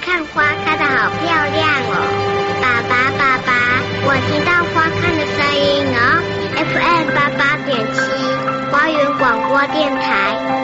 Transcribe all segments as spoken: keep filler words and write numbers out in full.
看花开得好漂亮哦。爸爸爸爸，我听到花开的声音哦。F M 八八点七，花园广播电台。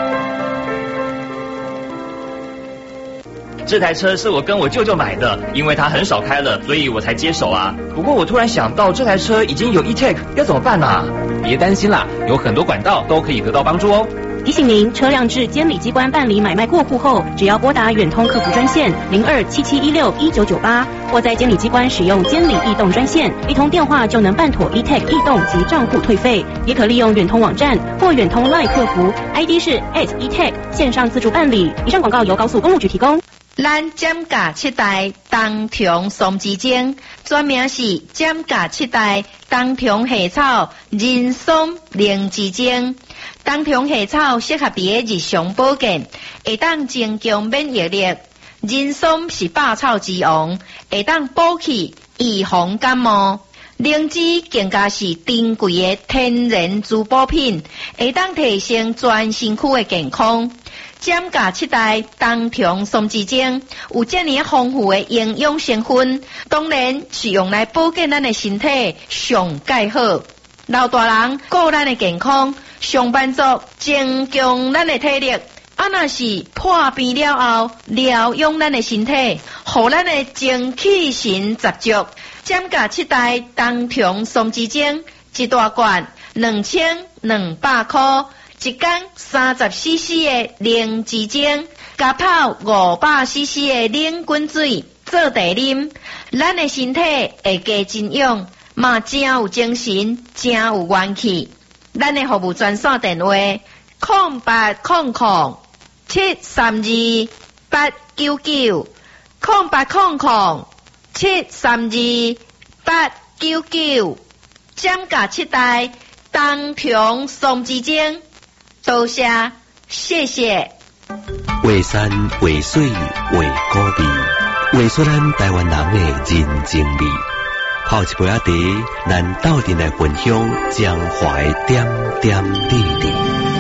这台车是我跟我舅舅买的，因为他很少开了，所以我才接手啊。不过我突然想到，这台车已经有 E-Tech， 要怎么办啊？ 别担心啦，有很多管道都可以得到帮助哦。 提醒您，车辆至监理机关办理买卖过户后，只要拨打远通客服专线零二七七一六一九九八，或在监理机关使用监理易动专线，一通电话就能办妥 E-Tech 易动及账户退费。也可利用远通网站或远通 LINE 客服 ，I D 是 at E-Tech 线上自助办理。以上广告由高速公路局提供。 咱减价七代冬虫松枝精，专名是减价七代冬虫夏草人松灵芝精。冬虫夏草适合伫个日常保健，会当增强免疫力。人松是百草之王，会当补气预防感冒。灵芝更加是珍贵的天然滋补品，会当提升全身躯的健康。减价七代冬虫松枝精有这么丰富的营养成分，当然是用来保健咱的身体上介好。老大人顾咱的健康，上班族增强咱的体力，啊若是破病了后疗养咱的身体，互咱的精气神十足。减价七代冬虫松枝精一大罐两千两百块。一天三十 C C 的灵芝精，加泡五百 C C 的冷滚水做茶啉，咱的身体会加真养，嘛真有精神，真有元气。咱的服务专线电话：零八零零七三二八九九，零八零零七三二八九九。减价七代冬虫松枝精。多谢，谢谢。 画山画水画古味，画出咱台湾人的人情味。泡一杯仔茶，咱斗阵来分享江华的点点滴滴。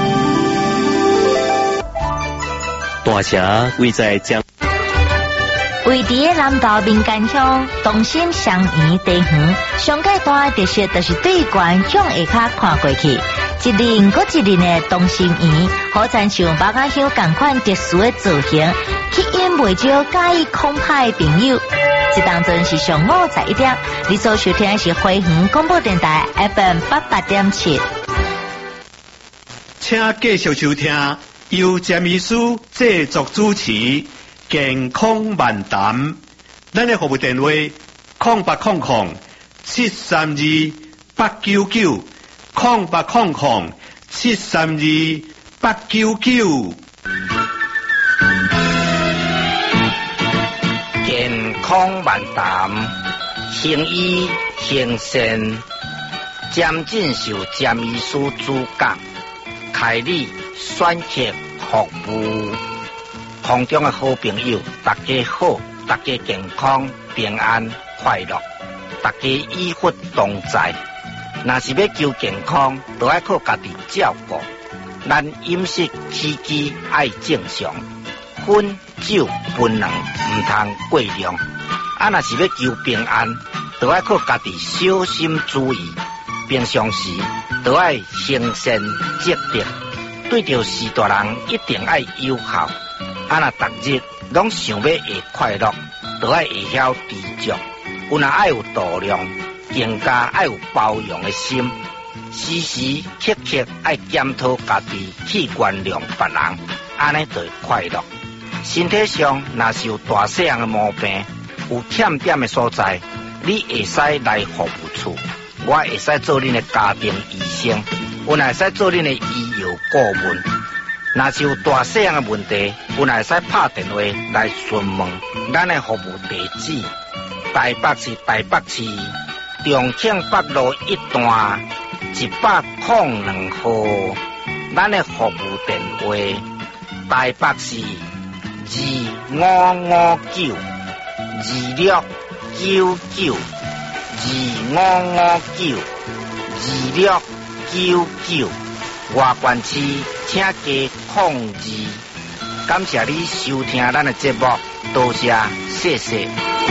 大城位在江。 位伫个南投民间乡东兴双园地园，上界大特色就是对岸向下骹看过去。一年搁一年的东兴园，好亲像马甲香同款特殊的造型，吸引袂少介意空拍的朋友。这当阵是上午十一点，你所收听的是花园广播电台 F M 八八点七。 请继续收听由詹医师制作主持健康漫谈。咱的服务电话：零八零零七三二八九九。空八空空七三二八九九。 健康漫谈，行医行善，詹进秀詹医师主讲，开立选择服务。空中的好朋友，大家好，大家健康平安快乐，大家医福同在。若是要求健康，就要靠家己照顾。咱饮食起居爱正常，烟酒槟榔唔通过量。啊，若是要求平安，就要靠家己小心注意。平常时就要行善积德，对着士大人一定要友好。啊，若逐日拢想要会快乐，就要会晓知足。有若爱有度量。更加爱有包容的心，时时刻刻爱检讨家己去原谅别人，安尼就会快乐。身体上若是有大细样的毛病，有欠点的所在，你会使来服务处，我会使做恁的家庭医生，我会使做恁的医药顾问。若是有大细样的问题，我会使拍电话来询问咱的服务地址：台北市台北市重庆北路一段一百零两号，咱的服务电话：台北市二五五九二六九九二五五九二六九九。外县市请加控二。感谢你收听咱的节目， 多谢谢谢。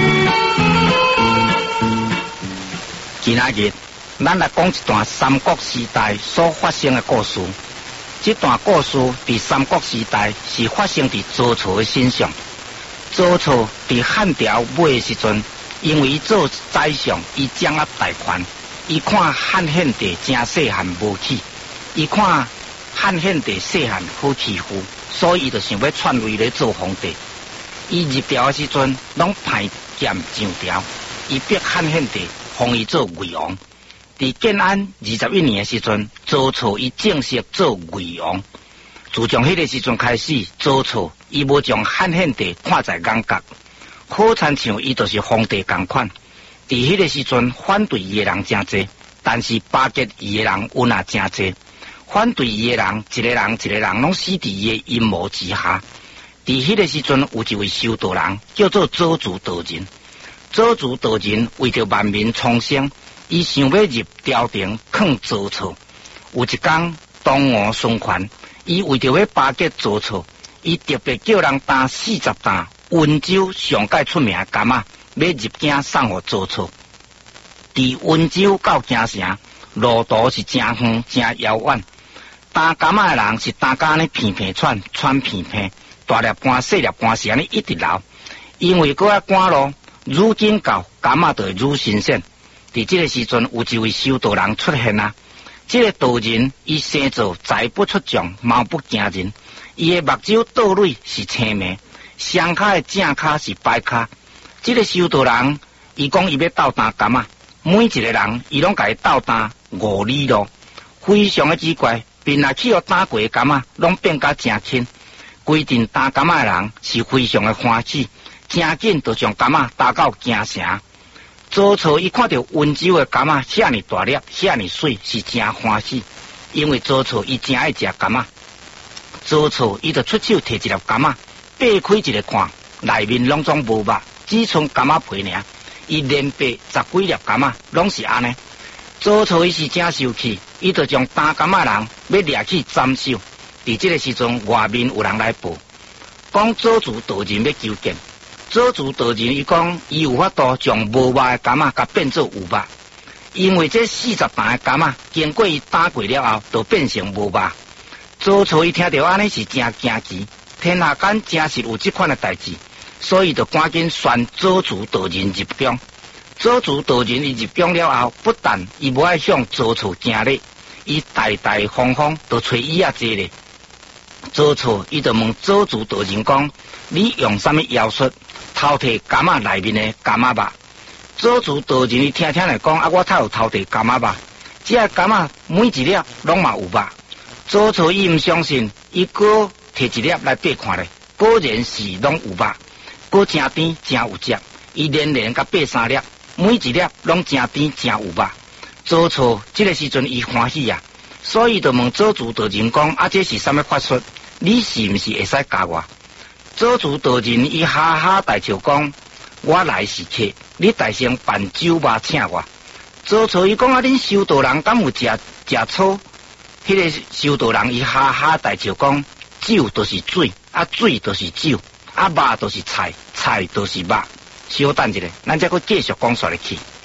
今仔日，咱来讲一段三国时代所发生的故事。这段故事伫三国时代是发生伫周朝的身上。周朝伫汉朝尾的时阵，因为伊做宰相，伊掌握大权，伊看汉献帝真细汉无起，伊看汉献帝细汉好欺负，所以伊就想要篡位来做皇帝。伊入朝的时阵，拢派剑上朝，伊逼汉献帝封伊做魏王。伫建安二十一年的时阵，周朝伊正式做魏王。自从迄个时阵开始，周朝伊无将汉献帝看在眼角，好亲像伊就是皇帝同款。伫迄个时阵，反对伊的人真济，但是巴结伊的人有那真济。反对伊的人，一个人一个人拢死伫伊的阴谋之下。伫迄个时阵，有一位修道人叫做周族道人。周族道人为着万民重生，伊想要入朝廷抗周朝。有一天，东吴孙权，伊为着要巴结周朝，伊特别叫人担四十担温州上界出名的柑仔，要入京送互周朝。伫温州到京城，路途是真远真遥远。担柑仔的人是担甲安尼片片喘，喘片片，大粒干细粒干是安尼一直流，因为搁要赶路，愈紧到柑仔就会愈新鲜。伫这个时阵，有一位修道人出现啊。这个道人伊生做财不出众，貌不惊人，伊的目睭倒蕊是青眉，双脚的正脚是白脚。这个修道人伊讲伊要斗担柑仔，每一个人伊拢甲伊斗担五里路，非常的奇怪。并来去互担过的柑仔，拢变甲真轻。规定担柑仔的人是非常的欢喜，真紧就将柑仔担到京城。周朝伊看到温州的柑仔遐尼大粒、遐尼水，是真欢喜，因为周朝伊真爱食柑仔。周朝伊就出手摕一粒柑仔，掰开一个看，内面拢总无肉，只剩柑仔皮尔。伊连掰十几粒柑仔，拢是安尼。周朝伊是真生气，伊就将担柑仔人要掠去斩首。伫这个时阵，外面有人来报，讲周族道人要求见。周族道人伊讲，伊有法度将无肉的柑仔甲变做有肉，因为这四十担的柑仔经过伊担过了后，就变成无肉。周朝伊听到安尼是真惊奇，天下间真是有这款的代志，所以就赶紧宣周族道人入宫。周族道人伊入宫了后，不但伊无爱向周朝行礼，伊大大方方就找伊啊坐咧。周朝伊就问周族道人讲：你用什么妖术偷摕柑仔内面的柑仔肉？周族道人伊听听来讲：啊，我才有偷摕柑仔肉，这个柑仔每一粒拢嘛有肉。周朝伊毋相信，伊搁摕一粒来掰看咧，果然是拢有肉，搁真甜真有汁。伊连连甲掰三粒。每一粒拢真甜真有肉。周朝这个时阵伊欢喜啊，所以就问周族道人讲：啊，这是什么法术？你是毋是会使教我？周族道人伊哈哈大笑讲：我来是客，你大声办酒肉请我。周朝伊讲：啊，恁修道人敢有食食草？迄、那个修道人伊哈哈大笑讲：酒就是水，啊水就是酒，啊肉就是菜，菜就是肉。稍等一下，咱再搁继续讲下去。